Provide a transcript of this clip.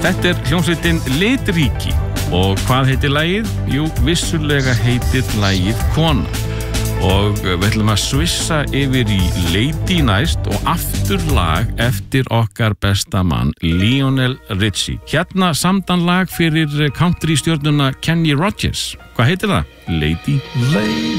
Þetta hljómsveitin Litríki og hvað heitir lagið? Jú, vissulega heitir lagið Kona. Og við ætlum að svissa yfir í Lady næst og aftur lag eftir okkar besta mann Lionel Richie. Hérna samdan lag fyrir country stjörnuna Kenny Rogers. Hvað heitir það? Lady.